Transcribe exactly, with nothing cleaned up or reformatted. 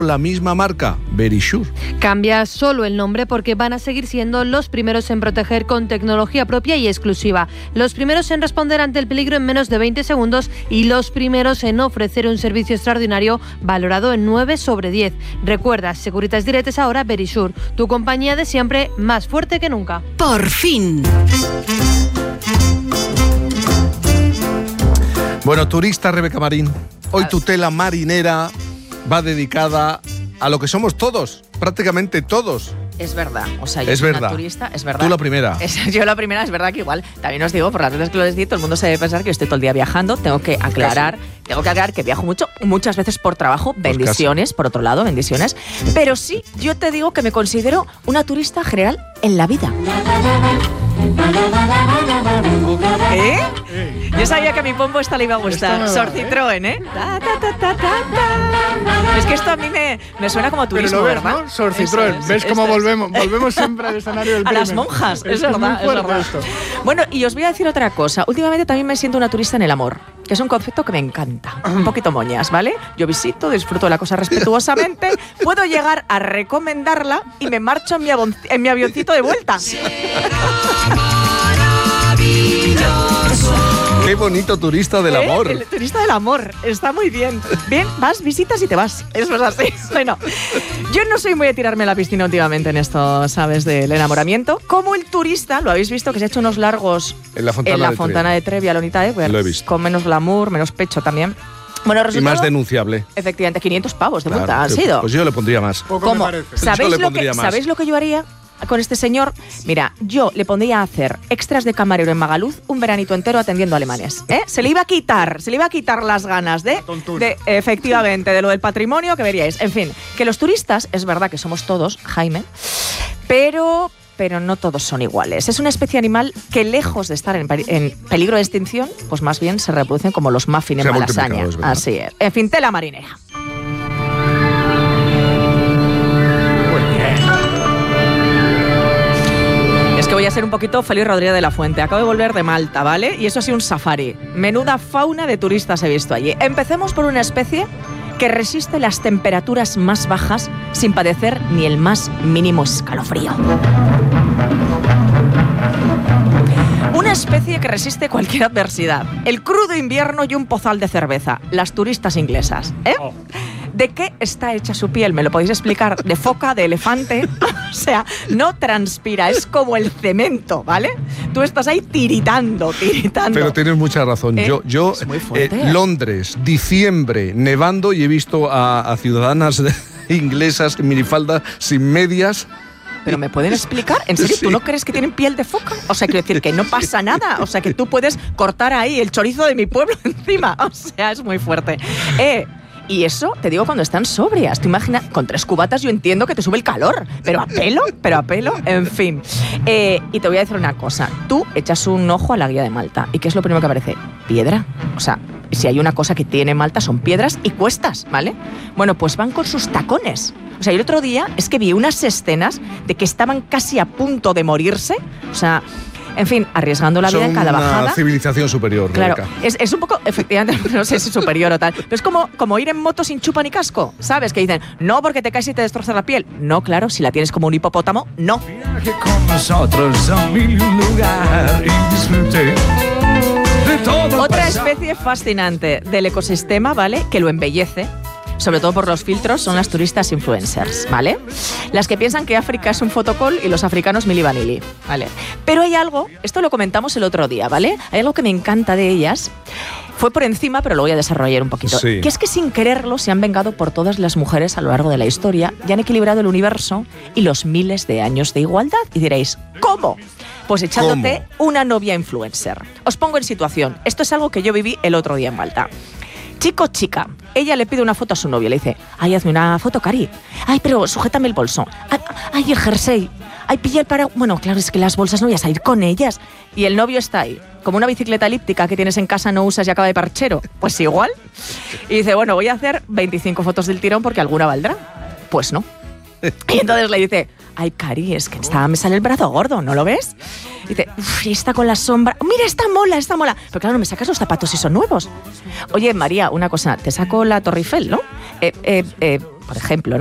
la misma marca, Verisure. Cambia solo el nombre porque van a seguir siendo los primeros en proteger con tecnología propia y exclusiva. Los primeros en responder ante el peligro en menos de veinte segundos y los primeros en ofrecer un servicio extraordinario valorado en nueve sobre diez. Recuerda, Securitas Direct es ahora Verisure, tu compañía de siempre, más fuerte que nunca. Por fin. Bueno, turista Rebeca Marín, hoy tu tela marinera va dedicada a lo que somos todos, prácticamente todos. Es verdad, o sea, yo es soy verdad. una turista, es verdad. Tú la primera. Es, yo la primera, es verdad que igual, también os digo, por las veces que lo decís, todo el mundo se debe pensar que yo estoy todo el día viajando, tengo que aclarar, casi. tengo que aclarar que viajo mucho, muchas veces por trabajo, pues bendiciones, casi. por otro lado, bendiciones, pero sí, yo te digo que me considero una turista general en la vida. ¿Eh? Yo sabía que a mi pombo esta le iba a gustar. Sor Citroën, ¿eh? Ta, ta, ta, ta, ta. Es que esto a mí me, me suena como turismo, Pero lo ves, ¿verdad? ¿no? Sor Citroën. Es, ¿Ves cómo volvemos? Es. Volvemos siempre al escenario del A crimen. las monjas, es, es verdad, es verdad. Esto. Bueno, y os voy a decir otra cosa. Últimamente también me siento una turista en el amor, que es un concepto que me encanta. Un poquito moñas, ¿vale? Yo visito, disfruto de la cosa respetuosamente, puedo llegar a recomendarla y me marcho en mi, avon- en mi avioncito de vuelta. Qué bonito turista del ¿Eh? amor. El turista del amor, está muy bien. Bien, vas, visitas y te vas. Eso es así. Bueno, yo no soy muy de tirarme a la piscina últimamente en esto, ¿sabes? Del enamoramiento. Como el turista, lo habéis visto, que se ha hecho unos largos en la Fontana, en la de, Fontana Trevi. de Trevi, a Lonita de Lo he visto. Con menos glamour, menos pecho también. Bueno, y más denunciable. Efectivamente, quinientos pavos de claro, multa han sido. Pues yo le pondría más. Poco ¿Cómo? me parece. ¿Sabéis, Yo le lo que, más. ¿Sabéis lo que yo haría con este señor? Mira, yo le pondría a hacer extras de camarero en Magaluz un veranito entero atendiendo alemanes. ¿eh? Se le iba a quitar, se le iba a quitar las ganas de, de, efectivamente, de lo del patrimonio que veríais. En fin, que los turistas, es verdad que somos todos, Jaime, pero... pero no todos son iguales. Es una especie animal que, lejos de estar en, en peligro de extinción, pues más bien se reproducen como los muffins en Malasaña. Es Así es. En fin, tela marinera. Muy bien. Es que voy a ser un poquito Félix Rodríguez de la Fuente. Acabo de volver de Malta, ¿vale? Y eso ha sido un safari. Menuda fauna de turistas he visto allí. Empecemos por una especie que resiste las temperaturas más bajas sin padecer ni el más mínimo escalofrío. Una especie que resiste cualquier adversidad. El crudo invierno y un pozal de cerveza. Las turistas inglesas. ¿Eh? Oh. ¿De qué está hecha su piel? ¿Me lo podéis explicar? ¿De foca? ¿De elefante? O sea, no transpira, es como el cemento, ¿vale? Tú estás ahí tiritando, tiritando. Pero tienes mucha razón. ¿Eh? Yo, yo es muy fuerte. Eh, Londres, diciembre, nevando, y he visto a, a ciudadanas inglesas en minifalda sin medias. ¿Pero me pueden explicar? ¿En serio? Sí. ¿Tú no crees que tienen piel de foca? O sea, quiero decir que no pasa nada. O sea, que tú puedes cortar ahí el chorizo de mi pueblo encima. O sea, es muy fuerte. Eh... Y eso, te digo, cuando están sobrias. Tú imaginas, con tres cubatas yo entiendo que te sube el calor, pero a pelo, pero a pelo, en fin. Eh, y te voy a decir una cosa. Tú echas un ojo a la guía de Malta. ¿Y qué es lo primero que aparece? Piedra. O sea, si hay una cosa que tiene Malta son piedras y cuestas, ¿vale? Bueno, pues van con sus tacones. O sea, el otro día es que vi unas escenas de que estaban casi a punto de morirse. O sea... En fin, arriesgando la vida Son en cada bajada. Una civilización superior, claro, Rebeca. es, es un poco, efectivamente, no sé si superior o tal, pero es como, como ir en moto sin chupa ni casco, ¿sabes? Que dicen, no, porque te caes y te destrozas la piel. No, claro, si la tienes como un hipopótamo, no. Viaje con nosotros a mil lugar y disfrute de todo. Otra especie fascinante del ecosistema, ¿vale? Que lo embellece, sobre todo por los filtros, son las turistas influencers, ¿vale? Las que piensan que África es un fotocall y los africanos Milli Vanilli, ¿vale? Pero hay algo, esto lo comentamos el otro día, ¿vale? Hay algo que me encanta de ellas, fue por encima, pero lo voy a desarrollar un poquito, sí. Que es que sin quererlo se han vengado por todas las mujeres a lo largo de la historia y han equilibrado el universo y los miles de años de igualdad. Y diréis, ¿cómo? Pues echándote ¿Cómo? una novia influencer. Os pongo en situación, esto es algo que yo viví el otro día en Malta. Chico, chica, ella le pide una foto a su novio, le dice, ay, hazme una foto, Cari. Ay, pero sujétame el bolso. Ay, ay, el jersey. Ay, pilla el para... Bueno, claro, es que las bolsas no voy a salir con ellas. Y el novio está ahí, como una bicicleta elíptica que tienes en casa, no usas y acaba de parchero. Pues igual. Y dice, bueno, voy a hacer veinticinco fotos del tirón porque alguna valdrá. Pues no. Y entonces le dice, ay, Cari, es que está, me sale el brazo gordo, ¿no lo ves? Y dice, uff, está con la sombra. Mira, está mola, está mola. Pero claro, me sacas los zapatos si son nuevos. Oye, María, una cosa, te saco la Torre Eiffel, ¿no? Eh, eh, eh, por ejemplo,